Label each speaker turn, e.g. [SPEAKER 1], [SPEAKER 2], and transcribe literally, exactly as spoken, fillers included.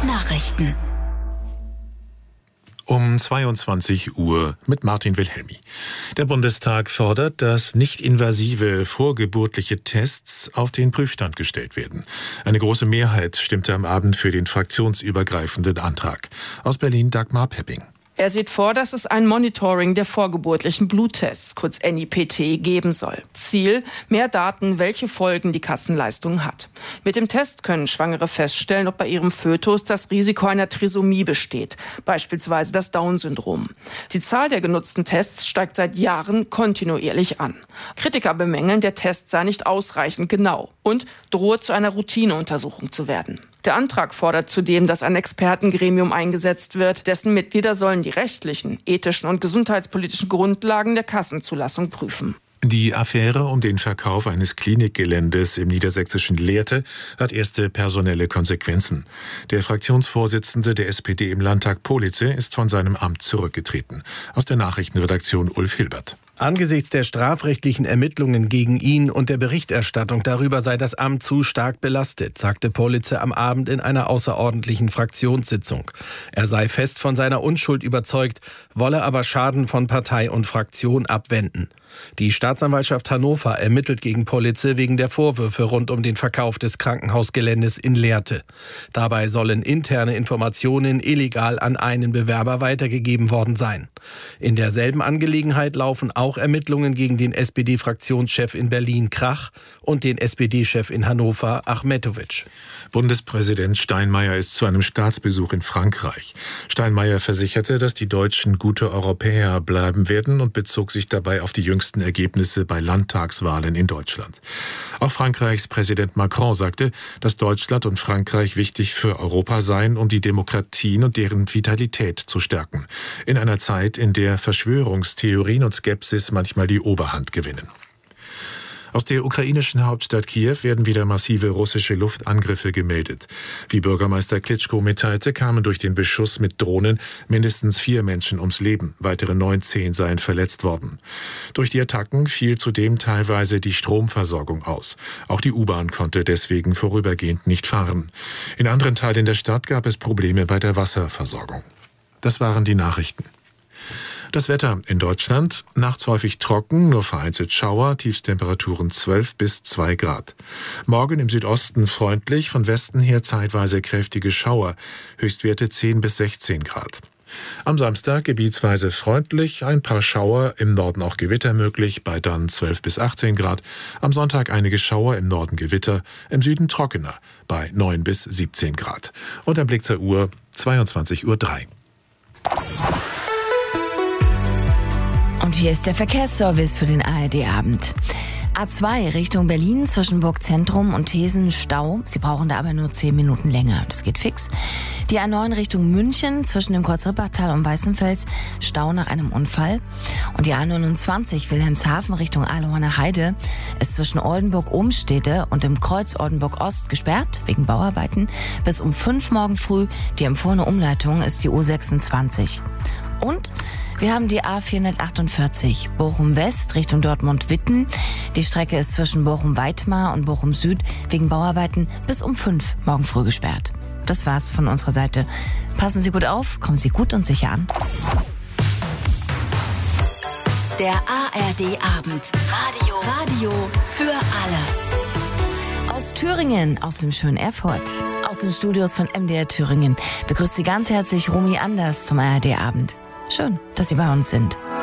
[SPEAKER 1] Nachrichten
[SPEAKER 2] um zweiundzwanzig Uhr mit Martin Wilhelmi. Der Bundestag fordert, dass nicht-invasive vorgeburtliche Tests auf den Prüfstand gestellt werden. Eine große Mehrheit stimmte am Abend für den fraktionsübergreifenden Antrag. Aus Berlin Dagmar Pepping.
[SPEAKER 3] Er sieht vor, dass es ein Monitoring der vorgeburtlichen Bluttests, kurz N I P T, geben soll. Ziel: mehr Daten, welche Folgen die Kassenleistung hat. Mit dem Test können Schwangere feststellen, ob bei ihrem Fötus das Risiko einer Trisomie besteht, beispielsweise das Down-Syndrom. Die Zahl der genutzten Tests steigt seit Jahren kontinuierlich an. Kritiker bemängeln, der Test sei nicht ausreichend genau und drohe zu einer Routineuntersuchung zu werden. Der Antrag fordert zudem, dass ein Expertengremium eingesetzt wird, dessen Mitglieder sollen die rechtlichen, ethischen und gesundheitspolitischen Grundlagen der Kassenzulassung prüfen.
[SPEAKER 2] Die Affäre um den Verkauf eines Klinikgeländes im niedersächsischen Lehrte hat erste personelle Konsequenzen. Der Fraktionsvorsitzende der S P D im Landtag, Politze, ist von seinem Amt zurückgetreten. Aus der Nachrichtenredaktion Ulf Hilbert.
[SPEAKER 4] Angesichts der strafrechtlichen Ermittlungen gegen ihn und der Berichterstattung darüber sei das Amt zu stark belastet, sagte Politze am Abend in einer außerordentlichen Fraktionssitzung. Er sei fest von seiner Unschuld überzeugt, wolle aber Schaden von Partei und Fraktion abwenden. Die Staatsanwaltschaft Hannover ermittelt gegen Politze wegen der Vorwürfe rund um den Verkauf des Krankenhausgeländes in Lehrte. Dabei sollen interne Informationen illegal an einen Bewerber weitergegeben worden sein. In derselben Angelegenheit laufen auch Ermittlungen gegen den S P D-Fraktionschef in Berlin Krach und den S P D-Chef in Hannover Achmetovic.
[SPEAKER 2] Bundespräsident Steinmeier ist zu einem Staatsbesuch in Frankreich. Steinmeier versicherte, dass die Deutschen gute Europäer bleiben werden und bezog sich dabei auf die jüngsten Ergebnisse bei Landtagswahlen in Deutschland. Auch Frankreichs Präsident Macron sagte, dass Deutschland und Frankreich wichtig für Europa seien, um die Demokratien und deren Vitalität zu stärken. In einer Zeit, in der Verschwörungstheorien und Skepsis manchmal die Oberhand gewinnen. Aus der ukrainischen Hauptstadt Kiew werden wieder massive russische Luftangriffe gemeldet. Wie Bürgermeister Klitschko mitteilte, kamen durch den Beschuss mit Drohnen mindestens vier Menschen ums Leben. Weitere neunzehn seien verletzt worden. Durch die Attacken fiel zudem teilweise die Stromversorgung aus. Auch die U-Bahn konnte deswegen vorübergehend nicht fahren. In anderen Teilen der Stadt gab es Probleme bei der Wasserversorgung. Das waren die Nachrichten. Das Wetter in Deutschland: nachts häufig trocken, nur vereinzelt Schauer, Tiefstemperaturen zwölf bis zwei Grad. Morgen im Südosten freundlich, von Westen her zeitweise kräftige Schauer, Höchstwerte zehn bis sechzehn Grad. Am Samstag gebietsweise freundlich, ein paar Schauer, im Norden auch Gewitter möglich, bei dann zwölf bis achtzehn Grad. Am Sonntag einige Schauer, im Norden Gewitter, im Süden trockener, bei neun bis siebzehn Grad. Und ein Blick zur Uhr, zweiundzwanzig Uhr drei.
[SPEAKER 1] Und hier ist der Verkehrsservice für den A R D-Abend. A zwei Richtung Berlin zwischen Burgzentrum und Thesen Stau. Sie brauchen da aber nur zehn Minuten länger. Das geht fix. Die A neun Richtung München zwischen dem Kreuzrippertal und Weißenfels. Stau nach einem Unfall. Und die A neunundzwanzig Wilhelmshaven Richtung Ahlehoner Heide ist zwischen Oldenburg-Ohnstede und dem Kreuz Oldenburg-Ost gesperrt wegen Bauarbeiten. Bis um fünf morgen früh. Die empfohlene Umleitung ist die U sechsundzwanzig. Und wir haben die A vierhundertachtundvierzig Bochum-West Richtung Dortmund-Witten. Die Strecke ist zwischen Bochum-Weitmar und Bochum-Süd wegen Bauarbeiten bis um fünf morgen früh gesperrt. Das war's von unserer Seite. Passen Sie gut auf, kommen Sie gut und sicher an.
[SPEAKER 5] Der A R D-Abend. Radio. Radio für alle.
[SPEAKER 1] Aus Thüringen, aus dem schönen Erfurt, aus den Studios von M D R Thüringen begrüßt Sie ganz herzlich Romy Anders zum A R D-Abend. Schön, dass Sie bei uns sind.